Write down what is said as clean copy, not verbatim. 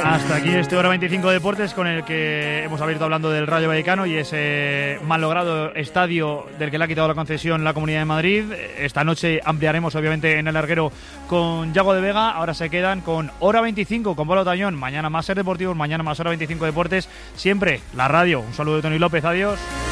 Hasta aquí este Hora 25 Deportes, con el que hemos abierto hablando del Rayo Vallecano y ese mal logrado estadio del que le ha quitado la concesión la Comunidad de Madrid. Esta noche ampliaremos obviamente en el larguero con Yago de Vega. Ahora se quedan con Hora 25 con Pablo Tañón. Mañana más Ser Deportivos, mañana más Hora 25 Deportes. Siempre la radio. Un saludo de Tony López, adiós.